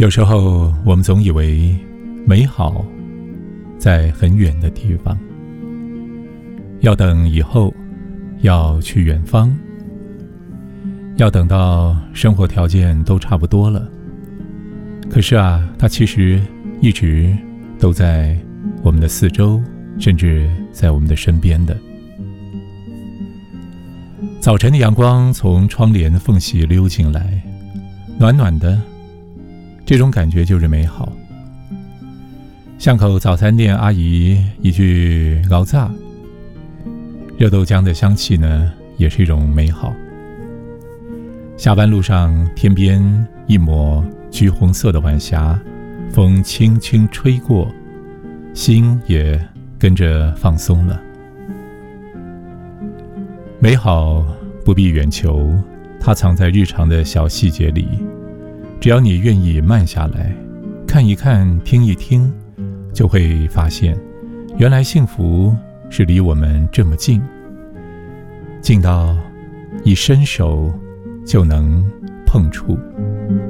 有时候我们总以为美好在很远的地方，要等以后，要去远方，要等到生活条件都差不多了。可是它其实一直都在我们的四周，甚至在我们的身边的。早晨的阳光从窗帘缝隙溜进来，暖暖的，这种感觉就是美好。巷口早餐店阿姨一句熬炸，热豆浆的香气呢，也是一种美好。下班路上，天边一抹橘红色的晚霞，风轻轻吹过，心也跟着放松了。美好不必远求，它藏在日常的小细节里。只要你愿意慢下来，看一看，听一听，就会发现，原来幸福是离我们这么近，近到一伸手就能碰触。